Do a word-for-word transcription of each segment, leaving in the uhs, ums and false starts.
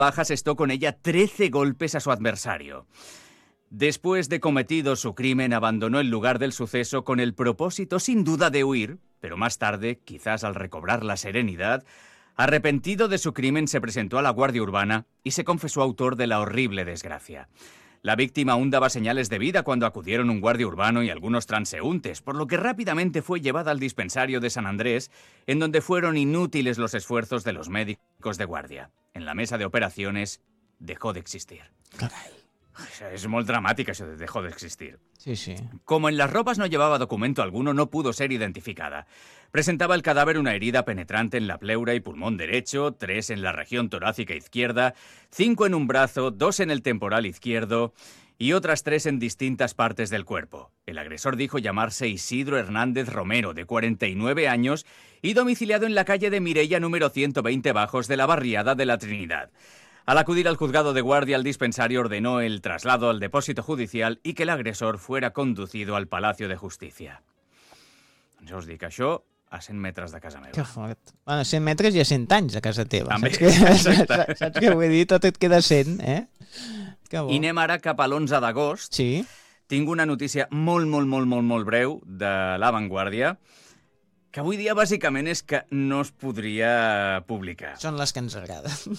baja asestó con ella trece golpes a su adversario. Después de cometido su crimen, abandonó el lugar del suceso con el propósito sin duda de huir, pero más tarde, quizás al recobrar la serenidad, arrepentido de su crimen, se presentó a la Guardia Urbana y se confesó autor de la horrible desgracia. La víctima aún daba señales de vida cuando acudieron un guardia urbano y algunos transeúntes, por lo que rápidamente fue llevada al dispensario de San Andrés, en donde fueron inútiles los esfuerzos de los médicos de guardia. En la mesa de operaciones dejó de existir. Carai. Es molt dramàtic, això de dejó de existir. Sí, sí. Como en las ropas no llevaba documento alguno, no pudo ser identificada. Presentaba el cadáver una herida penetrante en la pleura y pulmón derecho, tres en la región torácica izquierda, cinco en un brazo, dos en el temporal izquierdo y otras tres en distintas partes del cuerpo. El agresor dijo llamarse Isidro Hernández Romero, de cuarenta y nueve años, y domiciliado en la calle de Mireia número ciento veinte Bajos de la barriada de la Trinidad. Al acudir al juzgado de guardia, el dispensario ordenó el traslado al depósito judicial y que el agresor fuera conducido al Palacio de Justicia. Doncs us dic, això a cent metres de casa meva. Que fort. Bueno, cent metres i a cent anys a casa teva. També, saps què, exacte. saps què vull dir? Tot et queda cent, eh? Que bo. I anem ara cap a l'onze d'agost. Sí. Tinc una notícia molt, molt, molt, molt, molt breu de La Vanguardia, que avui dia bàsicament és que no es podria publicar. Són les que ens agraden.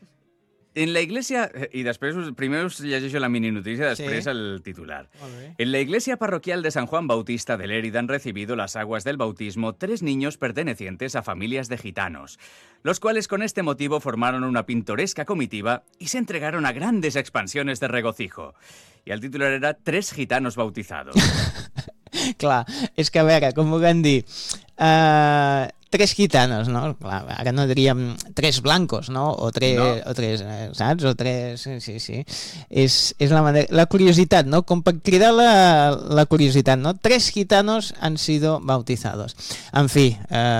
En la iglesia, y después, primero os llegeixo la mini noticia, después Sí. el titular. En la iglesia parroquial de San Juan Bautista de Lérida han recibido las aguas del bautismo tres niños pertenecientes a familias de gitanos, los cuales con este motivo formaron una pintoresca comitiva y se entregaron a grandes expansiones de regocijo. Y el titular era Tres gitanos bautizados. Clar, és que a veure, com vulguem dir... Uh, tres gitanos, no? Clar, ara no diríem tres blancos, no? O tres, No. o tres eh, saps? O tres... Sí, sí, sí. És, és la manera... La curiositat, no? Com per cridar la, la curiositat, no? Tres gitanos han sido bautizados. En fi,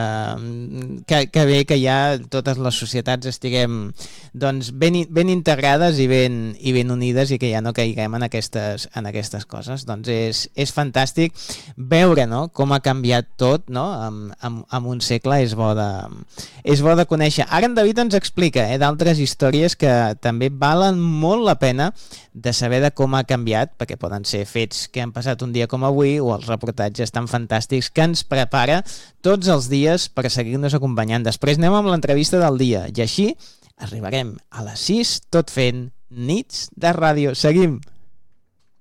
eh, que, que bé que ja totes les societats estiguem doncs, ben, ben integrades i ben, i ben unides i que ja no caiguem en aquestes, en aquestes coses. Doncs és, és fantàstic veure, no? Com ha canviat tot, no? En, en, en un segle és bo de, és bo de conèixer. Ara en David ens explica eh, d'altres històries que també valen molt la pena de saber de com ha canviat, perquè poden ser fets que han passat un dia com avui o els reportatges tan fantàstics que ens prepara tots els dies per seguir-nos acompanyant. Després anem amb l'entrevista del dia i així arribarem a les sis tot fent nits de ràdio. Seguim!